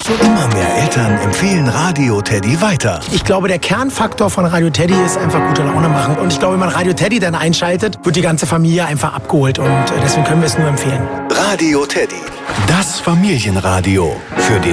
dazu? Immer mehr Eltern empfehlen Radio Teddy weiter. Ich glaube, der Kernfaktor von Radio Teddy ist einfach gute Laune machen. Und ich glaube, wenn man Radio Teddy dann einschaltet, wird die ganze Familie einfach abgeholt. Und deswegen können wir es nur empfehlen. Radio Teddy, das Familienradio für die